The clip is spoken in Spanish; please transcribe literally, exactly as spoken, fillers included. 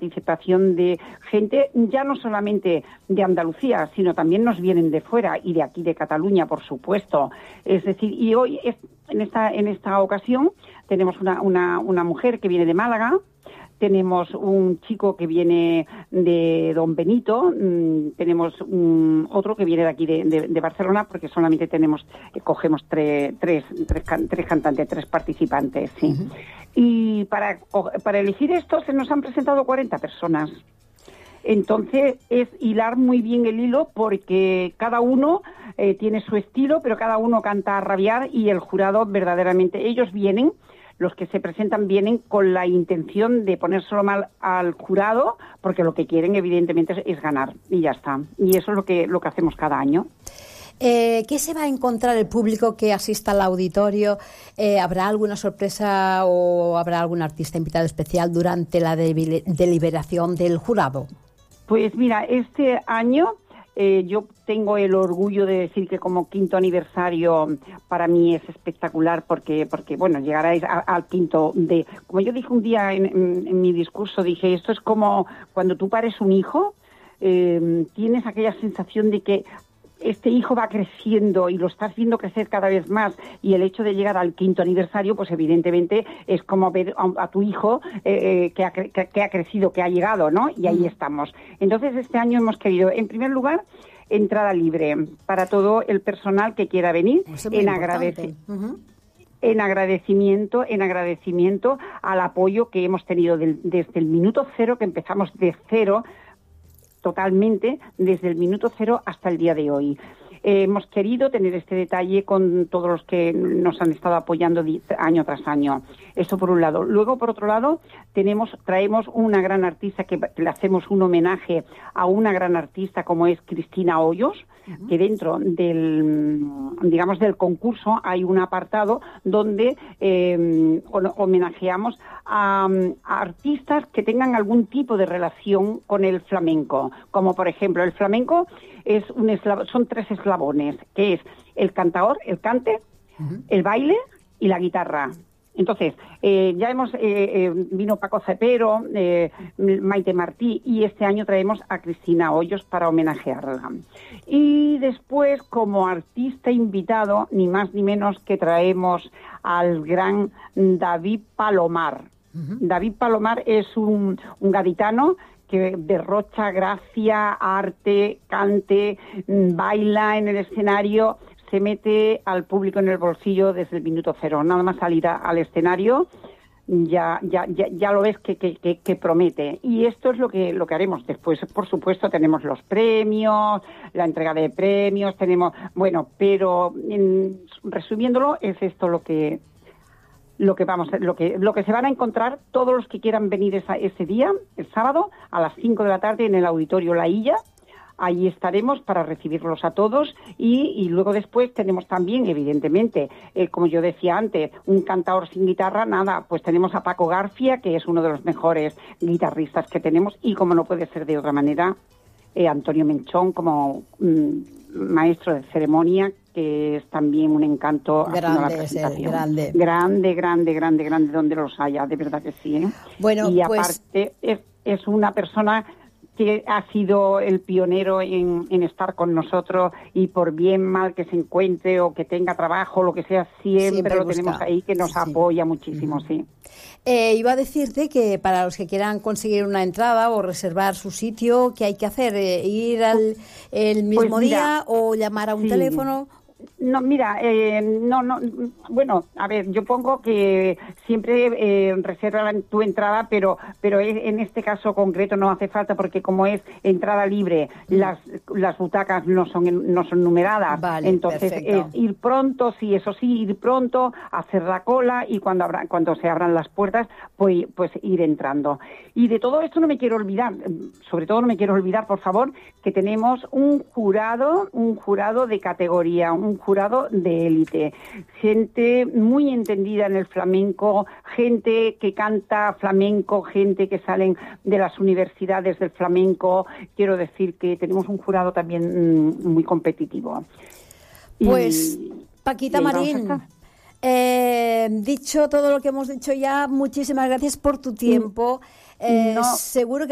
participación de gente, ya no solamente de Andalucía, sino también nos vienen de fuera y de aquí de Cataluña, por supuesto. Es decir, y hoy, es, en esta en esta ocasión, tenemos una, una, una mujer que viene de Málaga, tenemos un chico que viene de Don Benito, mmm, tenemos un, otro que viene de aquí de, de, de Barcelona, porque solamente tenemos, eh, cogemos tres, tres, tres, can, tres cantantes, tres participantes, sí. Uh-huh. Y para, para elegir estos se nos han presentado cuarenta personas. Entonces es hilar muy bien el hilo, porque cada uno eh, tiene su estilo, pero cada uno canta a rabiar, y el jurado verdaderamente, ellos vienen, los que se presentan vienen con la intención de ponérselo mal al jurado, porque lo que quieren evidentemente es, es ganar, y ya está. Y eso es lo que, lo que hacemos cada año. Eh, ¿Qué se va a encontrar el público que asista al auditorio? Eh, ¿Habrá alguna sorpresa o habrá algún artista invitado especial durante la de- deliberación del jurado? Pues mira, este año eh, yo tengo el orgullo de decir que como quinto aniversario para mí es espectacular, porque, porque bueno, llegaréis a, al quinto de... Como yo dije un día en, en, en mi discurso, dije, esto es como cuando tú pares un hijo, eh, tienes aquella sensación de que este hijo va creciendo y lo estás viendo crecer cada vez más, y el hecho de llegar al quinto aniversario, pues evidentemente es como ver a, a tu hijo eh, que, ha, que, que ha crecido, que ha llegado, ¿no? Y ahí mm. estamos. Entonces este año hemos querido, en primer lugar, entrada libre para todo el personal que quiera venir, en agradecimiento. Uh-huh. En agradecimiento, en agradecimiento al apoyo que hemos tenido del, desde el minuto cero, que empezamos de cero, totalmente, desde el minuto cero hasta el día de hoy. Eh, hemos querido tener este detalle con todos los que nos han estado apoyando año tras año. Esto por un lado. Luego, por otro lado, tenemos, traemos una gran artista que, que le hacemos un homenaje a una gran artista como es Cristina Hoyos, uh-huh. que dentro del, digamos, del concurso hay un apartado donde eh, homenajeamos a, a artistas que tengan algún tipo de relación con el flamenco. Como por ejemplo, el flamenco es un eslab- son tres eslabones, que es el cantaor, el cante, uh-huh. el baile y la guitarra. Entonces, eh, ya hemos, eh, eh, vino Paco Cepero, eh, Maite Martí, y este año traemos a Cristina Hoyos para homenajearla. Y después, como artista invitado, ni más ni menos que traemos al gran David Palomar. Uh-huh. David Palomar es un, un gaditano que derrocha gracia, arte, cante, baila en el escenario, se mete al público en el bolsillo desde el minuto cero. Nada más salir a, al escenario, ya ya ya, ya lo ves que, que, que, que promete. Y esto es lo que lo que haremos. Después, por supuesto, tenemos los premios, la entrega de premios, tenemos... Bueno, pero en, resumiéndolo, es esto lo que... lo que vamos lo que lo que se van a encontrar todos los que quieran venir esa, ese día, el sábado, a las cinco de la tarde en el Auditorio La Illa. Ahí estaremos para recibirlos a todos, y, y luego después tenemos también, evidentemente, eh, como yo decía antes, un cantador sin guitarra, nada, pues tenemos a Paco García, que es uno de los mejores guitarristas que tenemos, y como no puede ser de otra manera, eh, Antonio Menchón como mm, maestro de ceremonia, que es también un encanto. Grande, la ese, grande. Grande, grande, grande, grande, donde los haya, de verdad que sí, ¿eh? Bueno, y pues... aparte es, es una persona que ha sido el pionero en, en estar con nosotros, y por bien mal que se encuentre o que tenga trabajo, lo que sea, siempre, siempre lo busca. Tenemos ahí, que nos sí. apoya muchísimo, uh-huh. sí. Eh, iba a decirte que para los que quieran conseguir una entrada o reservar su sitio, ¿qué hay que hacer? Eh, ¿Ir al el mismo pues mira, día o llamar a un sí. teléfono? No, mira, eh, no, no, bueno, a ver, yo pongo que siempre eh, reserva tu entrada, pero pero en este caso concreto no hace falta, porque como es entrada libre, mm. las las butacas no son no son numeradas, vale, entonces es ir pronto, sí, eso sí, ir pronto, hacer la cola, y cuando abra, cuando se abran las puertas, pues pues ir entrando. Y de todo esto no me quiero olvidar, sobre todo no me quiero olvidar, por favor, que tenemos un jurado, un jurado de categoría, un jurado de élite, gente muy entendida en el flamenco, gente que canta flamenco, gente que salen de las universidades del flamenco. Quiero decir que tenemos un jurado también mmm, muy competitivo. Pues, y, Paquita y Marín, eh, dicho todo lo que hemos dicho ya, muchísimas gracias por tu tiempo. Eh, no. Seguro que